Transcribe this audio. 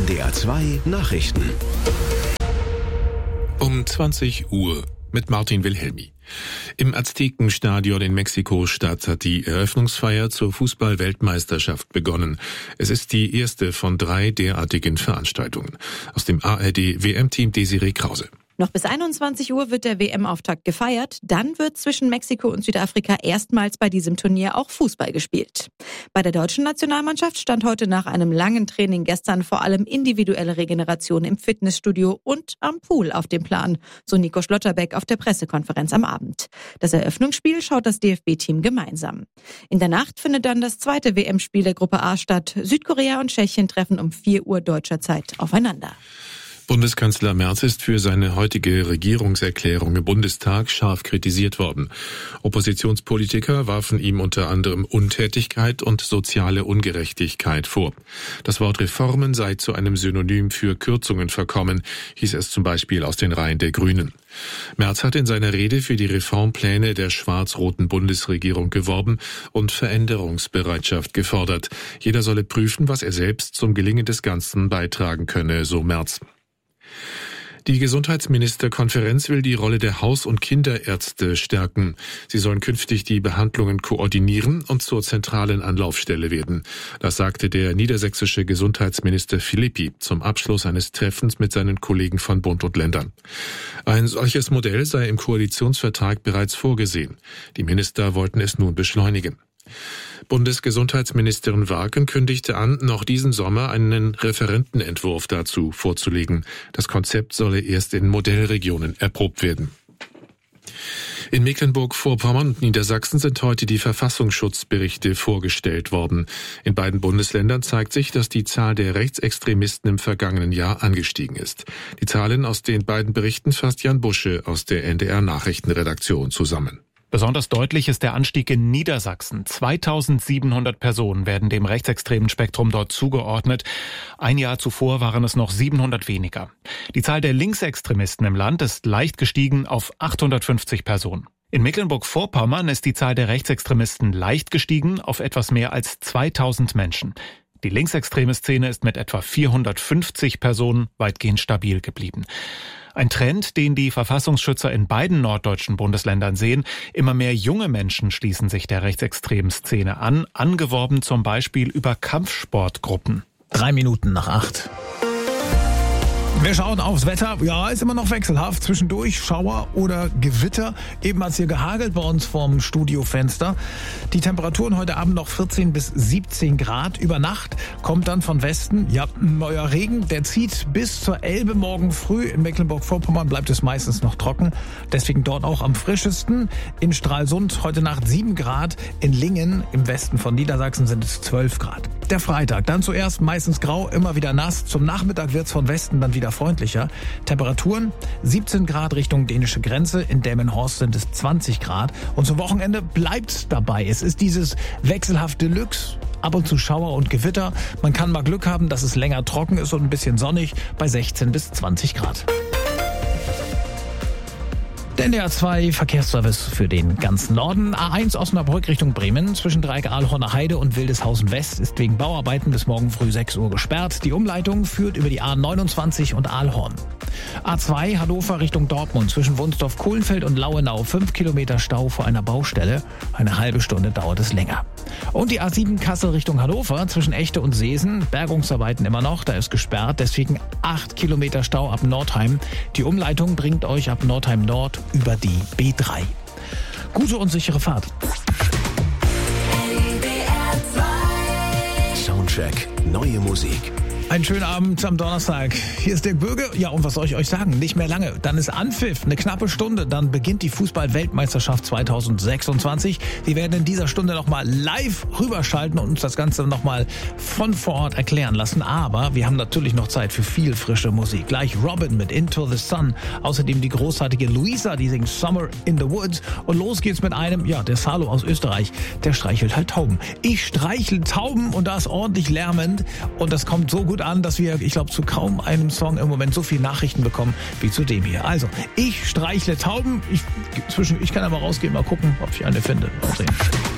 NDR 2 Nachrichten. Um 20 Uhr mit Martin Wilhelmi. Im Aztekenstadion in Mexiko-Stadt hat die Eröffnungsfeier zur Fußball-Weltmeisterschaft begonnen. Es ist die erste von 3 derartigen Veranstaltungen. Aus dem ARD-WM-Team Desiree Krause. Noch bis 21 Uhr wird der WM-Auftakt gefeiert. Dann wird zwischen Mexiko und Südafrika erstmals bei diesem Turnier auch Fußball gespielt. Bei der deutschen Nationalmannschaft stand heute nach einem langen Training gestern vor allem individuelle Regeneration im Fitnessstudio und am Pool auf dem Plan, so Nico Schlotterbeck auf der Pressekonferenz am Abend. Das Eröffnungsspiel schaut das DFB-Team gemeinsam. In der Nacht findet dann das zweite WM-Spiel der Gruppe A statt. Südkorea und Tschechien treffen um 4 Uhr deutscher Zeit aufeinander. Bundeskanzler Merz ist für seine heutige Regierungserklärung im Bundestag scharf kritisiert worden. Oppositionspolitiker warfen ihm unter anderem Untätigkeit und soziale Ungerechtigkeit vor. Das Wort Reformen sei zu einem Synonym für Kürzungen verkommen, hieß es zum Beispiel aus den Reihen der Grünen. Merz hat in seiner Rede für die Reformpläne der schwarz-roten Bundesregierung geworben und Veränderungsbereitschaft gefordert. Jeder solle prüfen, was er selbst zum Gelingen des Ganzen beitragen könne, so Merz. Die Gesundheitsministerkonferenz will die Rolle der Haus- und Kinderärzte stärken. Sie sollen künftig die Behandlungen koordinieren und zur zentralen Anlaufstelle werden. Das sagte der niedersächsische Gesundheitsminister Philippi zum Abschluss eines Treffens mit seinen Kollegen von Bund und Ländern. Ein solches Modell sei im Koalitionsvertrag bereits vorgesehen. Die Minister wollten es nun beschleunigen. Bundesgesundheitsministerin Wagen kündigte an, noch diesen Sommer einen Referentenentwurf dazu vorzulegen. Das Konzept solle erst in Modellregionen erprobt werden. In Mecklenburg-Vorpommern und Niedersachsen sind heute die Verfassungsschutzberichte vorgestellt worden. In beiden Bundesländern zeigt sich, dass die Zahl der Rechtsextremisten im vergangenen Jahr angestiegen ist. Die Zahlen aus den beiden Berichten fasst Jan Busche aus der NDR-Nachrichtenredaktion zusammen. Besonders deutlich ist der Anstieg in Niedersachsen. 2700 Personen werden dem rechtsextremen Spektrum dort zugeordnet. Ein Jahr zuvor waren es noch 700 weniger. Die Zahl der Linksextremisten im Land ist leicht gestiegen auf 850 Personen. In Mecklenburg-Vorpommern ist die Zahl der Rechtsextremisten leicht gestiegen auf etwas mehr als 2000 Menschen. Die linksextreme Szene ist mit etwa 450 Personen weitgehend stabil geblieben. Ein Trend, den die Verfassungsschützer in beiden norddeutschen Bundesländern sehen. Immer mehr junge Menschen schließen sich der rechtsextremen Szene an, angeworben zum Beispiel über Kampfsportgruppen. 7:03. Wir schauen aufs Wetter. Ja, ist immer noch wechselhaft. Zwischendurch Schauer oder Gewitter. Eben hat es hier gehagelt bei uns vorm Studiofenster. Die Temperaturen heute Abend noch 14 bis 17 Grad. Über Nacht kommt dann von Westen, ja, neuer Regen. Der zieht bis zur Elbe morgen früh. In Mecklenburg-Vorpommern bleibt es meistens noch trocken. Deswegen dort auch am frischesten. In Stralsund heute Nacht 7 Grad. In Lingen im Westen von Niedersachsen sind es 12 Grad. Der Freitag, dann zuerst meistens grau, immer wieder nass. Zum Nachmittag wird es von Westen dann wieder freundlicher. Temperaturen 17 Grad Richtung dänische Grenze. In Delmenhorst sind es 20 Grad. Und zum Wochenende bleibt's dabei. Es ist dieses wechselhafte Deluxe. Ab und zu Schauer und Gewitter. Man kann mal Glück haben, dass es länger trocken ist und ein bisschen sonnig bei 16 bis 20 Grad. Der NDR 2 Verkehrsservice für den ganzen Norden. A1 Osnabrück Richtung Bremen zwischen Dreieck Ahlhorner Heide und Wildeshausen West ist wegen Bauarbeiten bis morgen früh 6 Uhr gesperrt. Die Umleitung führt über die A29 und Ahlhorn. A2 Hannover Richtung Dortmund zwischen Wunsdorf-Kohlenfeld und Lauenau 5 Kilometer Stau vor einer Baustelle. Eine halbe Stunde dauert es länger. Und die A7 Kassel Richtung Hannover zwischen Echte und Seesen. Bergungsarbeiten immer noch, da ist gesperrt. Deswegen 8 Kilometer Stau ab Nordheim. Die Umleitung bringt euch ab Nordheim Nord über die B3. Gute und sichere Fahrt. Soundcheck, neue Musik. Einen schönen Abend am Donnerstag. Hier ist Dirk Böge. Ja, und was soll ich euch sagen? Nicht mehr lange. Dann ist Anpfiff, eine knappe Stunde. Dann beginnt die Fußball-Weltmeisterschaft 2026. Wir werden in dieser Stunde nochmal live rüberschalten und uns das Ganze nochmal von vor Ort erklären lassen. Aber wir haben natürlich noch Zeit für viel frische Musik. Gleich Robin mit Into the Sun. Außerdem die großartige Luisa, die singt Summer in the Woods. Und los geht's mit einem, ja, der Salo aus Österreich. Der streichelt halt Tauben. Ich streichle Tauben und da ist ordentlich lärmend. Und das kommt so gut an, dass wir, ich glaube, zu kaum einem Song im Moment so viele Nachrichten bekommen wie zu dem hier. Also, ich streichle Tauben. Ich kann aber rausgehen, mal gucken, ob ich eine finde. Mal sehen.